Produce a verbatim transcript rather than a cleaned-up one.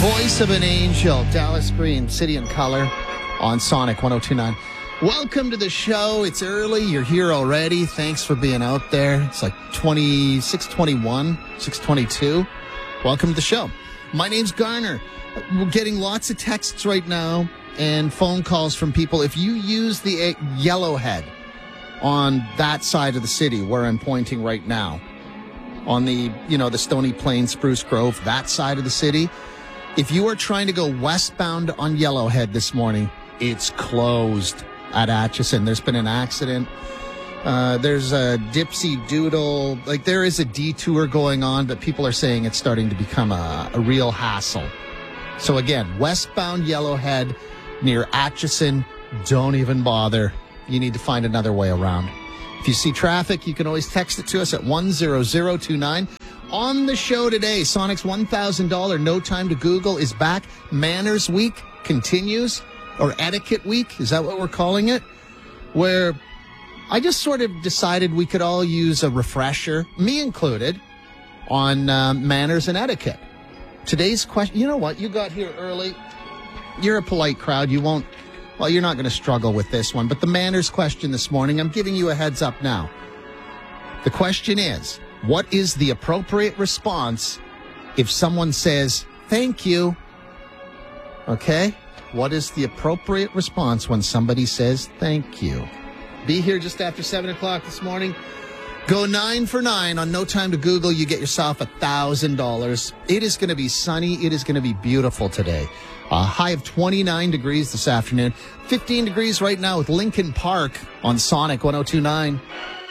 Voice of an Angel, Dallas Green, City and Color on Sonic one oh two point nine. Welcome to the show. It's early. You're here already. Thanks for being out there. It's like twenty-six twenty-one, six twenty-two. Welcome to the show. My name's Garner. We're getting lots of texts right now and phone calls from people. If you use the Yellowhead on that side of the city where I'm pointing right now, on the, you know, the Stony Plain, Spruce Grove, that side of the city, if you are trying to go westbound on Yellowhead this morning, it's closed at Atchison. There's been an accident. Uh, there's a dipsy doodle. Like, there is a detour going on, but people are saying it's starting to become a, a real hassle. So again, westbound Yellowhead near Atchison, don't even bother. You need to find another way around. If you see traffic, you can always text it to us at one zero zero two nine. On the show today, Sonic's one thousand dollars No Time to Google is back. Manners Week continues, or Etiquette Week, is that what we're calling it? Where I just sort of decided we could all use a refresher, me included, on uh, manners and etiquette. Today's question, you know what, you got here early. You're a polite crowd. You won't, well, you're not going to struggle with this one. But the manners question this morning, I'm giving you a heads up now. The question is, what is the appropriate response if someone says, thank you? Okay? What is the appropriate response when somebody says, thank you? Be here just after seven o'clock this morning. Go nine for nine on No Time to Google. You get yourself one thousand dollars. It is going to be sunny. It is going to be beautiful today. A high of twenty-nine degrees this afternoon. fifteen degrees right now with Lincoln Park on Sonic one oh two point nine.